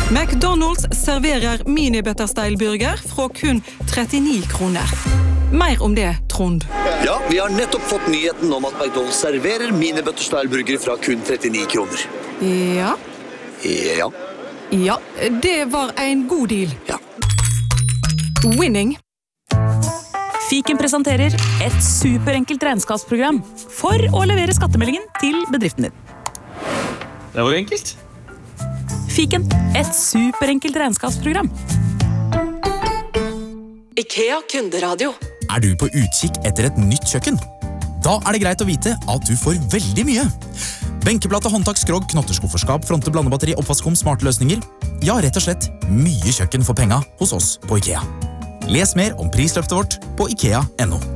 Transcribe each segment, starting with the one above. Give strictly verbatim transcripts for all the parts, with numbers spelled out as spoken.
McDonald's serverer mini-butterstyle-burger fra kun trettini kroner. Mer om det, Trond. Ja, vi har nettopp fått nyheten om at McDonald's serverer mini-butterstyle-burger fra kun trettini kroner. Ja. Ja. Ja, det var en god deal. Ja. Winning. Fiken presenterer et superenkelt regnskapsprogram for å levere skattemeldingen til bedriften din. Det var enkelt. Fiken, et superenkelt regnskapsprogram. IKEA kunderadio. Er du på utkikk etter et nytt kjøkken? Da er det greit å vite at du får veldig mye. Benkeplate, håndtak, skrog, knotterskufferskap, fronte, blandebatteri, oppvaskom, smarte løsninger. Ja, rett og slett mye kjøkken for penga hos oss på IKEA. Les mer om prisløftet vårt på ikea punktum no.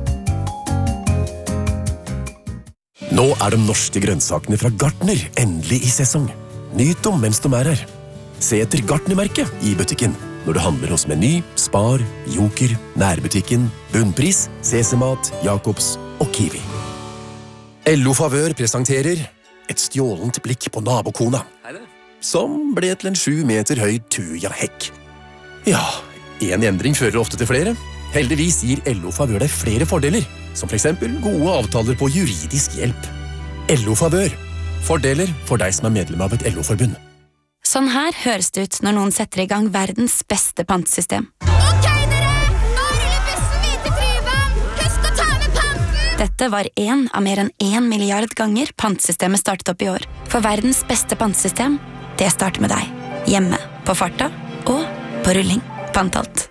Nå er de norske grønnsakene fra Gartner endelig i sesong. Nyt dem mens de er her. Se etter Gartner-merket i butikken når du handler hos Meny, Spar, Joker, Nærbutikken, Bunnpris, Sesemat, Jacobs og Kiwi. L O Favør presenterer et stjålent blikk på nabokona, som ble til en sju meter høy tuja-hekk. Ja, en endring fører ofte til flere. Heldigvis gir L O Favør deg flere fordeler, som for eksempel gode avtaler på juridisk hjelp. L O Favør. Fordeler for deg som er medlem av et L O-forbund. Sånn her høres det ut når noen setter i gang verdens beste pantesystem. Ok, dere! Nå ruller bussen videre til Tryvann! Husk å ta med panten! Dette var en av mer enn en milliard ganger pantesystemet startet opp i år. For verdens beste pantesystem, det starter med deg. Hjemme, på farta og på rulling. Pantalt.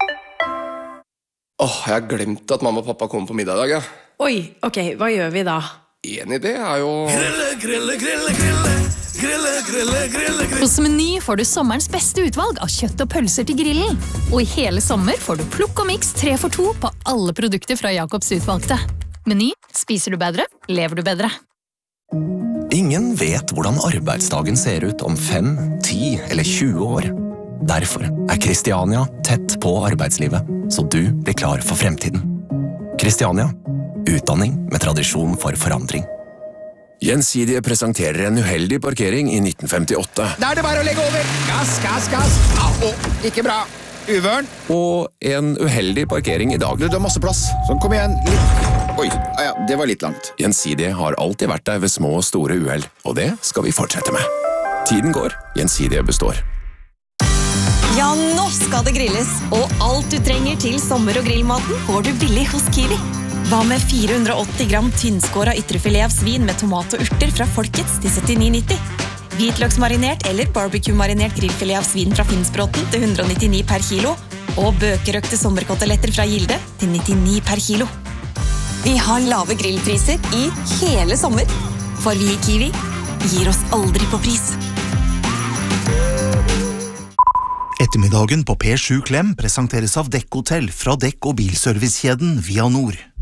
Åh, jeg har glemt at mamma og pappa kommer på middag i dag, ja. Oi, ok, hva gjør vi da? En idé er jo... Grille, grille, grille, grille, grille, grille, grille, grille. Hos Meny får du sommerens beste utvalg av kjøtt og pølser til grillen. Og i hele sommer får du plukk og miks tre for to på alle produkter fra Jacobs utvalgte. Meny, spiser du bedre, lever du bedre. Ingen vet hvordan arbeidsdagen ser ut om fem, ti eller tjue år. Derfor er Kristiania tett på arbeidslivet, så du blir klar for fremtiden. Kristiania, utdanning med tradisjon for forandring. Gjensidige presenterer en uheldig parkering i nitten femtiåtte. Da er det bare å legge over! Gass, gass, gass! Au, ikke bra! Uvørn! Og en uheldig parkering i dag. Du har masse plass, så kom igjen. Litt. Oi, ah ja, det var litt langt. Gjensidige har alltid vært der ved små og store uheld, og det skal vi fortsette med. Tiden går, Gjensidige består. Ja, nå skal det grilles, og alt du trenger til sommer- og grillmaten får du billig hos Kiwi. Hva med fire hundre og åtti gram tynnskåret ytrefilet av svin med tomat og urter fra Folkets til syttini nitti? Hvitløksmarinert eller barbecue-marinert grillfilet av svin fra Finnsbråten til hundre og nittini per kilo, og bøkerøkte sommerkoteletter fra Gilde til nittini per kilo. Vi har lave grillpriser i hele sommer, for vi i Kiwi gir oss aldri på pris. Ettermiddagen på P sju Klem presenteres av Dekk Hotell fra Dekk- og bilservicekjeden Via Nord.